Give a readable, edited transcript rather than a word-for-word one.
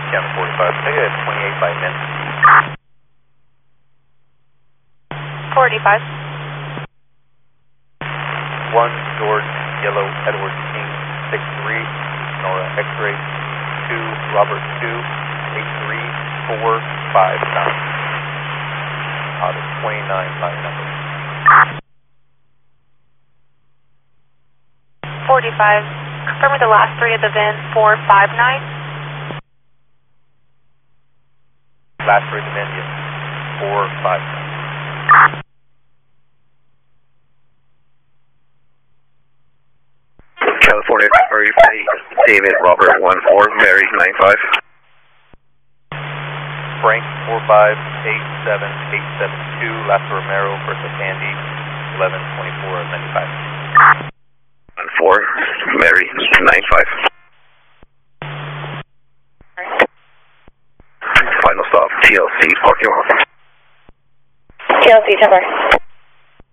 Channel 45, negative 28 by min. 45. 1 George Yellow Edward King 63, Nora X-ray 2 Robert 2 83 4 5 9. Out of 29 by number. 45. Confirm with the last 3 of the VIN 459. Last 3 of the VIN, yes. 4 5 9. California, David Robert 14, Mary 95. Frank 4587872, Last Romero versus Andy 112495. 14, Mary 95. Final stop, TLC parking lot. TLC, 10